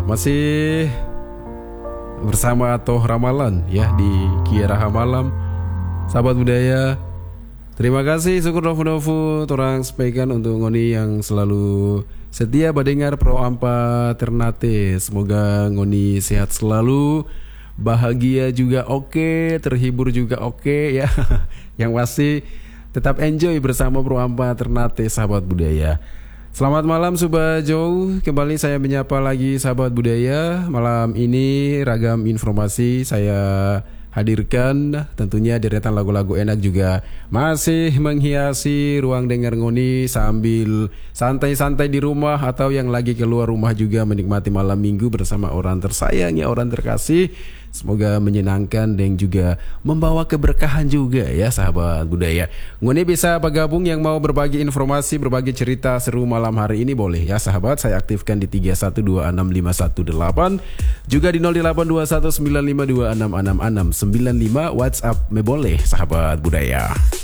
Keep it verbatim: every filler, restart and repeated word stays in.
Masih bersama Toh Ramalan ya di Kiaraha Malam. Sahabat budaya, terima kasih syukur novu-novu torang sampaikan untuk ngoni yang selalu setia mendengar Pro Ampa Ternate. Semoga ngoni sehat selalu, bahagia juga oke, terhibur juga oke ya. Yang pasti tetap enjoy bersama Pro Ampa Ternate, sahabat budaya. Selamat malam Sobat Joe, kembali saya menyapa lagi sahabat budaya. Malam ini ragam informasi saya hadirkan, tentunya deretan lagu-lagu enak juga masih menghiasi ruang dengar ngoni sambil santai-santai di rumah atau yang lagi keluar rumah juga menikmati malam minggu bersama orang tersayang ya, orang terkasih. Semoga menyenangkan dan juga membawa keberkahan juga ya sahabat budaya. Ngoni bisa bergabung yang mau berbagi informasi, berbagi cerita seru malam hari ini boleh ya sahabat. Saya aktifkan di tiga satu dua enam lima satu delapan, juga di nol delapan dua satu sembilan lima dua enam enam enam sembilan lima. WhatsApp me boleh sahabat budaya.